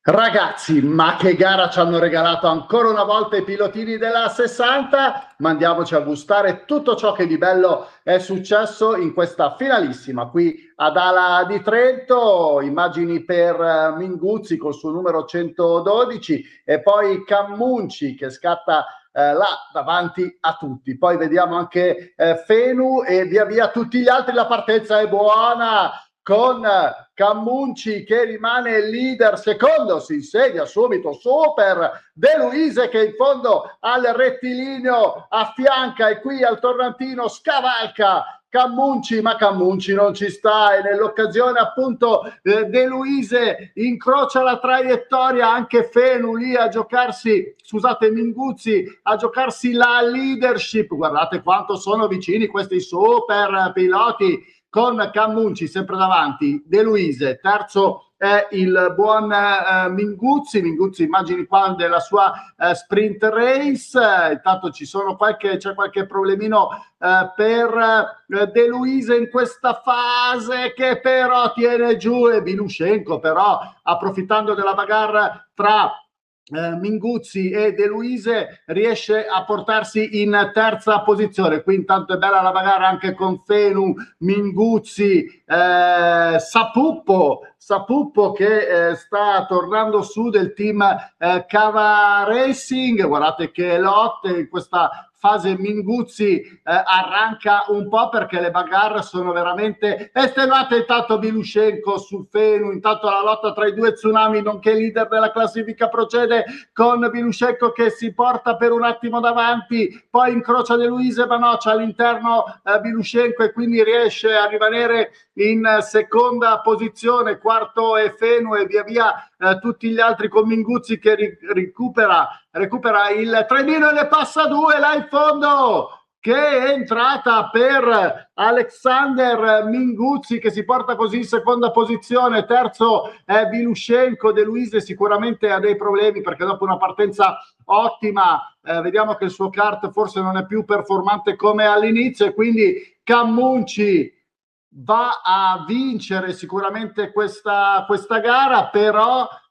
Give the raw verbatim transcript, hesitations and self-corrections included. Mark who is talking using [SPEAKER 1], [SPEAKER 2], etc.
[SPEAKER 1] Ragazzi, ma che gara ci hanno regalato ancora una volta i pilotini della sessanta? Ma andiamoci a gustare tutto ciò che di bello è successo in questa finalissima qui ad Ala di Trento. Immagini per eh, Minguzzi col suo numero centododici e poi Cammunci che scatta eh, là davanti a tutti. Poi vediamo anche eh, Fenu e via via tutti gli altri. La partenza è buona con Cammunci che rimane leader, secondo si insedia subito Super De Luise che in fondo al rettilineo affianca e qui al tornantino scavalca Cammunci, ma Cammunci non ci sta e nell'occasione appunto eh, De Luise incrocia la traiettoria, anche Fenu lì a giocarsi, scusate Minguzzi, a giocarsi la leadership. Guardate quanto sono vicini questi super piloti con Cammunci sempre davanti, De Luise, terzo è il buon eh, Minguzzi, Minguzzi immagini qua della sua eh, sprint race, eh, intanto ci sono qualche, c'è qualche problemino eh, per eh, De Luise in questa fase che però tiene giù e Bilushenko però approfittando della bagarre tra Eh, Minguzzi e De Luise riesce a portarsi in terza posizione. Qui intanto è bella la bagara anche con Fenu, Minguzzi, eh, Sapuppo, Sapuppo che eh, sta tornando su del team eh, Cava Racing. Guardate che lotte in questa fase. Minguzzi eh, arranca un po' perché le bagarre sono veramente estenuate. Intanto Bilushenko sul Fenu, intanto la lotta tra i due Tsunami nonché leader della classifica procede con Bilushenko che si porta per un attimo davanti, poi incrocia De Luise ma no, c'è all'interno eh, Bilushenko e quindi riesce a rimanere in seconda posizione. Quarto è Fenu e via via eh, tutti gli altri con Minguzzi che ri- recupera recupera il trenino e ne passa due là in fondo, che è entrata per Alexander Minguzzi che si porta così in seconda posizione. Terzo è Bilushenko. De Luise sicuramente ha dei problemi perché dopo una partenza ottima eh, vediamo che il suo kart forse non è più performante come all'inizio e quindi Cammunci va a vincere sicuramente questa, questa gara, però